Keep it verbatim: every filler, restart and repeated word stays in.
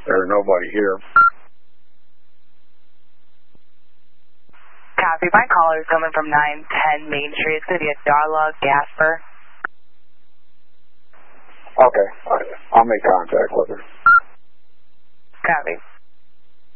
There's nobody here. Copy. My caller is coming from nine ten Main Street. It's going to be a Darla Gasper. Okay. I'll make contact with her. Copy.